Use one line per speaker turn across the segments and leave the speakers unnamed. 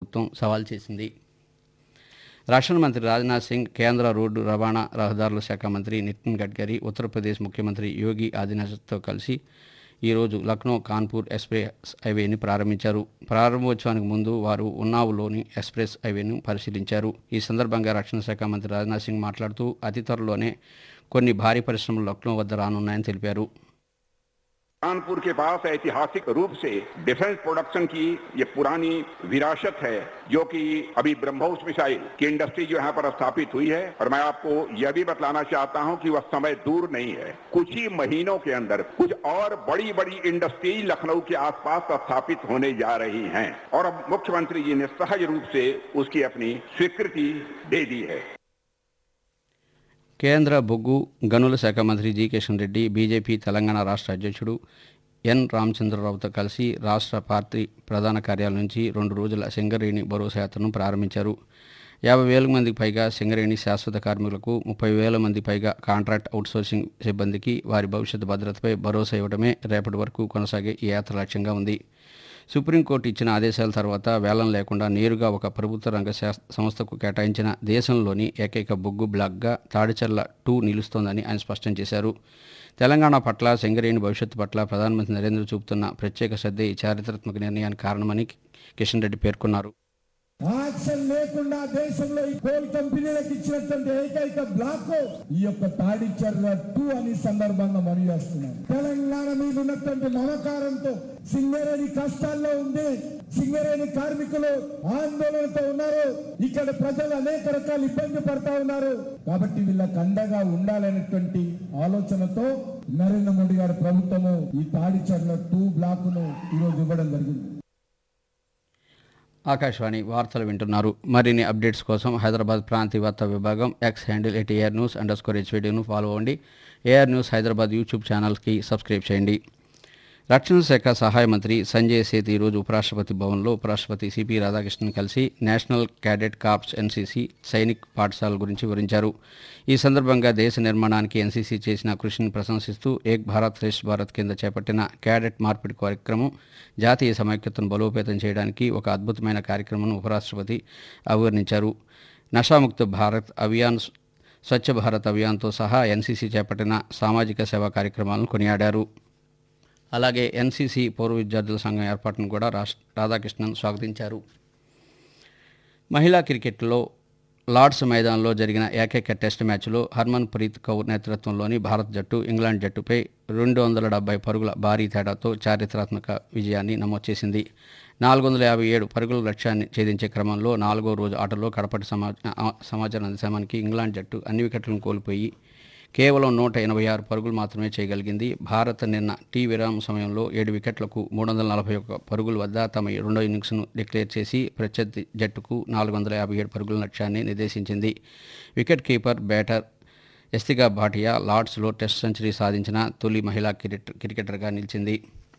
సవాల్ చేసింది. రక్షణ మంత్రి రాజ్నాథ్ సింగ్, కేంద్ర రోడ్డు రవాణా రహదారుల శాఖ మంత్రి నితిన్ గడ్కరీ, ఉత్తరప్రదేశ్ ముఖ్యమంత్రి యోగి ఆదిత్యనాథ్తో కలిసి ఈరోజు లక్నో కాన్పూర్ ఎక్స్ప్రెస్ హైవేని ప్రారంభించారు. ప్రారంభోత్సవానికి ముందు వారు ఉన్నావ్లోని ఎక్స్ప్రెస్ హైవేను పరిశీలించారు. ఈ సందర్భంగా రక్షణ శాఖ మంత్రి రాజ్నాథ్ సింగ్ మాట్లాడుతూ అతి త్వరలోనే కొన్ని భారీ పరిశ్రమలు లక్నో వద్ద రానున్నాయని తెలిపారు.
कानपुर के पास ऐतिहासिक रूप से डिफेंस प्रोडक्शन की ये पुरानी विरासत है, जो कि अभी ब्रह्मोस मिसाइल की इंडस्ट्री जो यहाँ पर स्थापित हुई है। और मैं आपको यह भी बतलाना चाहता हूँ कि वह समय दूर नहीं है, कुछ ही महीनों के अंदर कुछ और बड़ी बड़ी इंडस्ट्री लखनऊ के आसपास स्थापित होने जा रही हैं। और अब मुख्यमंत्री जी ने सहज रूप से उसकी अपनी स्वीकृति दे दी है.
కేంద్ర బొగ్గు గనుల శాఖ మంత్రి జి కిషన్ రెడ్డి బీజేపీ తెలంగాణ రాష్ట్ర అధ్యక్షుడు ఎన్ రామచంద్రరావుతో కలిసి రాష్ట్ర పార్టీ ప్రధాన కార్యాలయం నుంచి 2 రోజుల సింగరేణి భరోసా యాత్రను ప్రారంభించారు. 50,000 మందికి పైగా సింగరేణి శాశ్వత కార్మికులకు, 30,000 మంది పైగా కాంట్రాక్ట్ అవుట్సోర్సింగ్ సిబ్బందికి వారి భవిష్యత్ భద్రతపై భరోసా ఇవ్వడమే రేపటి వరకు కొనసాగే ఈ యాత్ర లక్ష్యంగా ఉంది. సుప్రీంకోర్టు ఇచ్చిన ఆదేశాల తర్వాత వేలం లేకుండా నేరుగా ఒక ప్రభుత్వ రంగ సంస్థకు కేటాయించిన దేశంలోని ఏకైక బొగ్గు బ్లాక్గా తాడిచర్ల 2 నిలుస్తోందని ఆయన స్పష్టం చేశారు. తెలంగాణ పట్ల, సింగరేణి భవిష్యత్తు పట్ల ప్రధానమంత్రి నరేంద్ర చూపుతున్న ప్రత్యేక శ్రద్ధ ఈ చారిత్రాత్మక నిర్ణయానికి కారణమని కిషన్ రెడ్డి పేర్కొన్నారు.
యాక్షన్ లేకుండా దేశంలో ఈ కోల్ కంపెనీలకు ఇచ్చినటువంటి ఏకైక బ్లాక్ ఈ యొక్క తాడిచర్ల 2 అని సందర్భంగా మనం చేస్తున్నాం. తెలంగాణ మీద ఉన్నటువంటి మమకారంతో సింగరేణి కష్టాల్లో ఉంది, సింగరేణి కార్మికులు ఆందోళనతో ఉన్నారు, ఇక్కడ ప్రజలు అనేక రకాల ఇబ్బంది పడతా ఉన్నారు. కాబట్టి వీళ్ళకి అండగా ఉండాలనేటువంటి ఆలోచనతో నరేంద్ర మోడీ గారి ప్రభుత్వము ఈ తాడిచర్ల 2 బ్లాక్ ను ఈరోజు ఇవ్వడం జరిగింది.
ఆకాశవాణి వార్తలు వింటున్నారు. మరిన్ని అప్డేట్స్ కోసం హైదరాబాద్ ప్రాంతీయ వార్తా విభాగం ఎక్స్ హ్యాండిల్ @AirNews_HVDను ఫాలో అవ్వండి. AR న్యూస్ హైదరాబాద్ యూట్యూబ్ ఛానల్కి సబ్స్క్రైబ్ చేయండి. రక్షణ శాఖ సహాయ మంత్రి సంజయ్ సేత్ ఈరోజు ఉపరాష్ట్రపతి భవన్లో ఉపరాష్ట్రపతి సిపి రాధాకృష్ణన్ కలిసి national cadet corps NCC Sainik పాఠశాల గురించి వివరించారు. ఈ సందర్భంగా దేశ నిర్మాణానికి ఎన్సీసీ చేసిన కృషిని ప్రశంసిస్తూ ఏక్ భారత్ శ్రేష్ఠ భారత్ కింద చేపట్టిన క్యాడెట్ మార్పిడి కార్యక్రమం జాతీయ సమైక్యతను బలోపేతం చేయడానికి ఒక అద్భుతమైన కార్యక్రమం ఉపరాష్ట్రపతి అభివర్ణించారు. నషాముక్త భారత్ అభియాన్, స్వచ్ఛ భారత్ అభియాన్తో సహా ఎన్సీసీ చేపట్టిన సామాజిక సేవా కార్యక్రమాలను కొనియాడారు. అలాగే ఎన్సీసీ పూర్వ విద్యార్థుల సంఘం ఏర్పాటును కూడా రాధాకృష్ణన్ స్వాగతించారు. మహిళా క్రికెట్లో లార్డ్స్ మైదానంలో జరిగిన ఏకైక టెస్ట్ మ్యాచ్లో హర్మన్ ప్రీత్ కౌర్ నేతృత్వంలోని భారత జట్టు ఇంగ్లాండ్ జట్టుపై 270 పరుగుల భారీ తేడాతో చారిత్రాత్మక విజయాన్ని నమోదు చేసింది. 457 పరుగుల లక్ష్యాన్ని ఛేదించే క్రమంలో 4వ రోజు ఆటలో కడపటి సమాచారం అందించానికి ఇంగ్లాండ్ జట్టు అన్ని వికెట్లను కోల్పోయి కేవలం 186 పరుగులు మాత్రమే చేయగలిగింది. భారత్ నిన్న టీ విరామం సమయంలో 7 వికెట్లకు 341 పరుగుల వద్ద తమ రెండో ఇన్నింగ్స్ను డిక్లేర్ చేసి ప్రత్యర్థి జట్టుకు 457 పరుగుల లక్ష్యాన్ని నిర్దేశించింది. Wicket keeper batter ఎస్తికా Bhatia లార్డ్స్లో test century సాధించిన తొలి మహిళా క్రికెటర్గా నిలిచింది.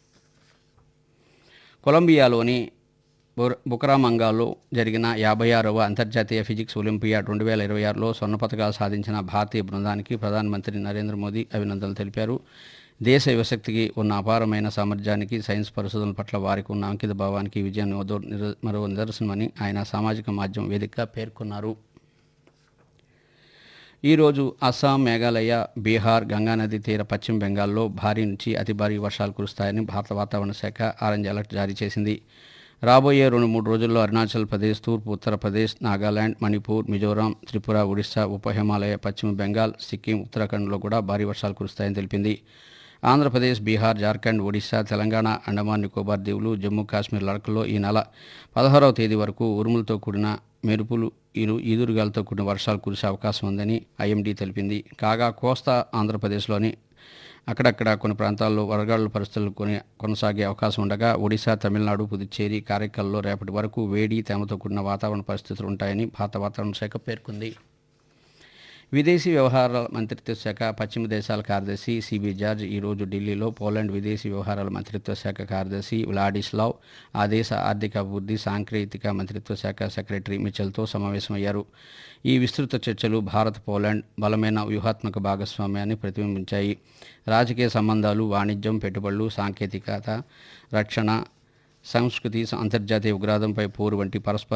కొలంబియాలోని బుకరామంగాలో జరిగిన 56వ అంతర్జాతీయ ఫిజిక్స్ ఒలింపియాడ్ 2026లో స్వర్ణ పతకాలు సాధించిన భారతీయ బృందానికి ప్రధానమంత్రి నరేంద్ర మోదీ అభినందనలు తెలిపారు. దేశ యువశక్తికి ఉన్న అపారమైన సామర్థ్యానికి, సైన్స్ పరిశోధనల పట్ల వారికి ఉన్న అంకిత భావానికి విజయం మరో నిదర్శనమని ఆయన సామాజిక మాధ్యమం వేదికగా పేర్కొన్నారు. ఈరోజు అస్సాం, మేఘాలయ, బీహార్, గంగానది తీర, పశ్చిమ బెంగాల్లో భారీ నుంచి అతి భారీ వర్షాలు కురుస్తాయని భారత వాతావరణ శాఖ ఆరెంజ్ అలర్ట్ జారీ చేసింది. రాబోయే 2-3 రోజుల్లో అరుణాచల్ ప్రదేశ్, తూర్పు ఉత్తరప్రదేశ్, నాగాలాండ్, మణిపూర్, మిజోరాం, త్రిపుర, ఒడిశా, ఉప హిమాలయ, పశ్చిమ బెంగాల్, సిక్కిం, ఉత్తరాఖండ్లో కూడా భారీ వర్షాలు కురుస్తాయని తెలిపింది. ఆంధ్రప్రదేశ్, బీహార్, జార్ఖండ్, ఒడిశా, తెలంగాణ, అండమాన్ నికోబార్ దీవులు, జమ్మూ కాశ్మీర్, లడఖ్లో ఈ నెల 16వ తేదీ వరకు ఉరుములతో కూడిన మెరుపులు, ఈదురుగాలతో కూడిన వర్షాలు కురిసే అవకాశం ఉందని ఐఎండీ తెలిపింది. కాగా కోస్తా ఆంధ్రప్రదేశ్లోని అక్కడక్కడ కొన్ని ప్రాంతాల్లో వడగాళ్ల పరిస్థితులు కొనసాగే అవకాశం ఉండగా ఒడిశా, తమిళనాడు, పుదుచ్చేరి, కారైక్కల్లో రేపటి వరకు వేడి, తేమతో కూడిన వాతావరణ పరిస్థితులు ఉంటాయని భారత వాతావరణ శాఖ పేర్కొంది. విదేశీ వ్యవహారాల మంత్రిత్వ శాఖ పశ్చిమ దేశాల కార్యదర్శి సిబి జార్జ్ ఈరోజు ఢిల్లీలో పోలాండ్ విదేశీ వ్యవహారాల మంత్రిత్వ శాఖ కార్యదర్శి వ్లాడిస్లావ్, ఆ దేశ ఆర్థిక అభివృద్ధి సాంకేతిక మంత్రిత్వ శాఖ సెక్రటరీ మిచెల్తో సమావేశమయ్యారు. ఈ విస్తృత చర్చలు భారత్, పోలాండ్ బలమైన వ్యూహాత్మక భాగస్వామ్యాన్ని ప్రతిబింబించాయి. రాజకీయ సంబంధాలు, వాణిజ్యం, పెట్టుబడులు, సాంకేతికత, రక్షణ, సంస్కృతి, అంతర్జాతీయ ఉగ్రవాదంపై పోరు వంటి పరస్పర